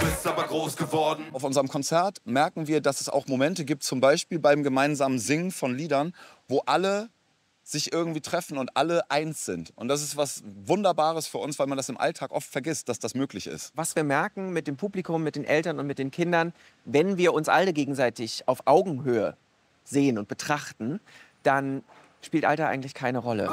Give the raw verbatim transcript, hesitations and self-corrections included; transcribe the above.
bist aber groß geworden. Auf unserem Konzert merken wir, dass es auch Momente gibt, zum Beispiel beim gemeinsamen Singen von Liedern, wo alle sich irgendwie treffen und alle eins sind. Und das ist was Wunderbares für uns, weil man das im Alltag oft vergisst, dass das möglich ist. Was wir merken mit dem Publikum, mit den Eltern und mit den Kindern, wenn wir uns alle gegenseitig auf Augenhöhe sehen und betrachten, dann spielt Alter eigentlich keine Rolle.